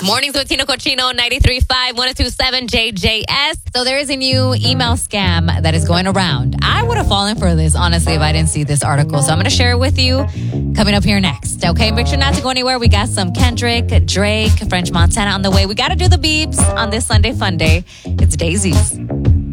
Mornings with Tino Cochino, 93.5, 102.7 JJS. So there is a new email scam that is going around. I would have fallen for this, honestly, if I didn't see this article. So I'm going to share it with you coming up here next. Okay, make sure not to go anywhere. We got some Kendrick, Drake, French Montana on the way. We got to do the beeps on this Sunday Fun Day. It's Daisies.